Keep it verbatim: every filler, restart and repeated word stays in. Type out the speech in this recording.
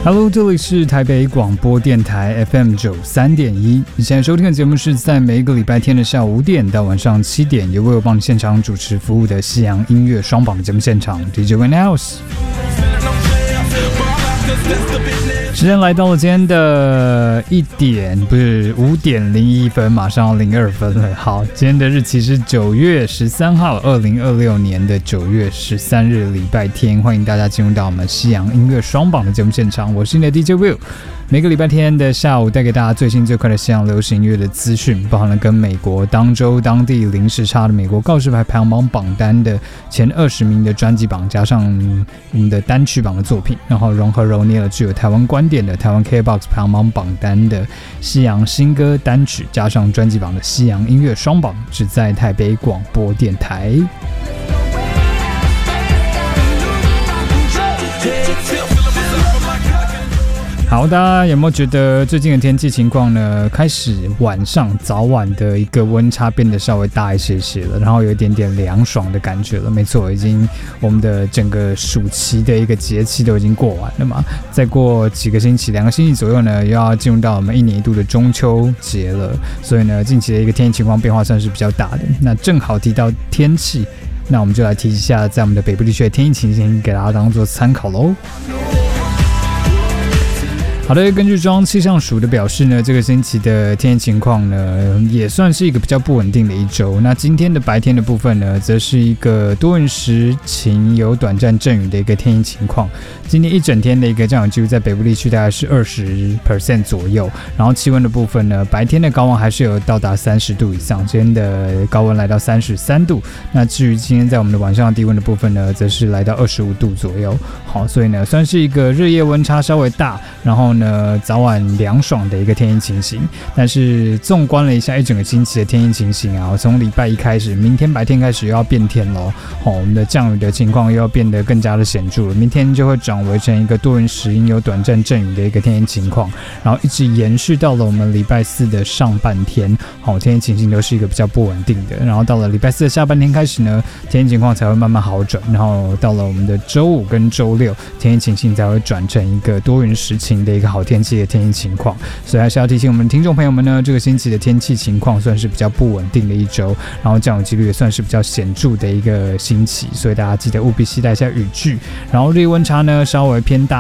Hello， 这里是台北广播电台 F M 九三点一。你现在收听的节目是在每一个礼拜天的下午五点到晚上七点，由我帮你现场主持服务的西洋音乐双榜的节目现场 D J Winhouse。时间来到了今天的一点，不是五点零一分，马上要零二分了。好，今天的日期是九月十三号，二零二六年的九月十三日，礼拜天。欢迎大家进入到我们西洋音乐双榜的节目现场，我是你的 D J Will。每个礼拜天的下午带给大家最新最快的西洋流行音乐的资讯，包含了跟美国当周当地零时差的美国告示牌排行榜榜单的前二十名的专辑榜，加上我们的单曲榜的作品，然后融合揉捏了具有台湾观点的台湾 K-B O X 排行榜榜单的西洋新歌单曲，加上专辑榜的西洋音乐双榜，只在台北广播电台。好，大家有没有觉得最近的天气情况呢？开始晚上早晚的一个温差变得稍微大一些些了，然后有一点点凉爽的感觉了。没错，已经我们的整个暑期的一个节气都已经过完了嘛。再过几个星期，两个星期左右呢，又要进入到我们一年一度的中秋节了。所以呢，近期的一个天气情况变化算是比较大的。那正好提到天气，那我们就来提一下在我们的北部地区的天气情形，给大家当做参考喽。好的，根据中央气象署的表示呢，这个星期的天气情况呢，也算是一个比较不稳定的一周。那今天的白天的部分呢，则是一个多云时晴，有短暂阵雨的一个天气情况。今天一整天的一个降雨几率在北部地区大概是 百分之二十 左右。然后气温的部分呢，白天的高温还是有到达三十度以上，今天的高温来到三十三度。那至于今天在我们的晚上的低温的部分呢，则是来到二十五度左右。好，所以呢，算是一个日夜温差稍微大，然后呢早晚凉爽的一个天气情形。但是纵观了一下一整个星期的天气情形啊，从礼拜一开始，明天白天开始又要变天咯。好，我们的降雨的情况又要变得更加的显著了。明天就会转为成一个多云时阴有短暂阵雨的一个天气情况，然后一直延续到了我们礼拜四的上半天。好，天气情形都是一个比较不稳定的。然后到了礼拜四的下半天开始呢，天气情况才会慢慢好转。然后到了我们的周五跟周六，天气情形才会转成一个多云时晴的一个好天气的天气情况。所以还是要提醒我们听众朋友们呢，这个星期的天气情况算是比较不稳定的一周，然后降雨几率也算是比较显著的一个星期，所以大家记得务必携带一下雨具。然后日夜温差呢稍微偏大